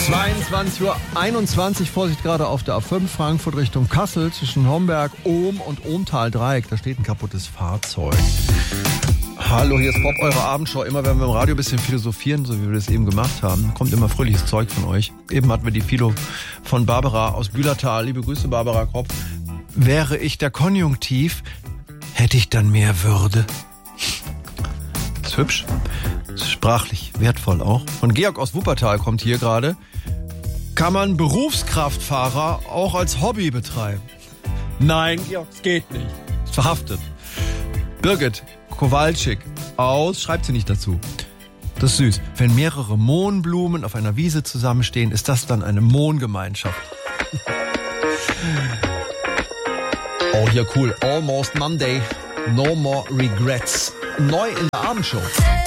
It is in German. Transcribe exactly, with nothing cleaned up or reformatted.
zweiundzwanzig Uhr einundzwanzig, Vorsicht gerade auf der A fünf, Frankfurt Richtung Kassel, zwischen Homberg, Ohm und Ohmtal-Dreieck. Da steht ein kaputtes Fahrzeug. Hallo, hier ist Pop, eure Abendshow. Immer wenn wir im Radio ein bisschen philosophieren, so wie wir das eben gemacht haben, kommt immer fröhliches Zeug von euch. Eben hatten wir die Philo von Barbara aus Bühlertal. Liebe Grüße, Barbara Kropf. Wäre ich der Konjunktiv, hätte ich dann mehr Würde. Ist hübsch. Ist sprachlich wertvoll auch. Von Georg aus Wuppertal kommt hier gerade. Kann man Berufskraftfahrer auch als Hobby betreiben? Nein, Georg, es geht nicht. Ist verhaftet. Birgit Kowalczyk aus, schreibt sie nicht dazu. Das ist süß. Wenn mehrere Mohnblumen auf einer Wiese zusammenstehen, ist das dann eine Mohngemeinschaft. Oh, hier cool. Almost Monday. No more regrets. Neu in der Abendshow.